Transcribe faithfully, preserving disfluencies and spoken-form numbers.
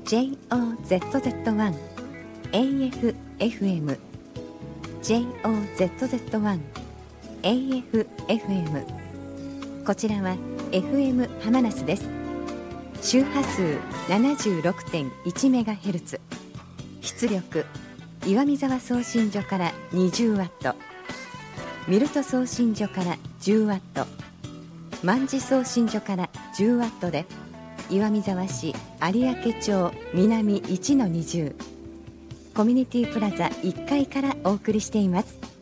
ジェイオーゼットゼットワン エーエフエフエム ジェイオーゼットゼットワン エーエフエフエム こちらは エフエム ハマナスです。周波数 ななじゅうろくてんいちメガヘルツ、 出力岩見沢送信所から にじゅうワット、 ミルト送信所から じゅうワット、 万事送信所から じゅうワットで岩見沢市有明町南 いちのにじゅう コミュニティプラザいっかいからお送りしています。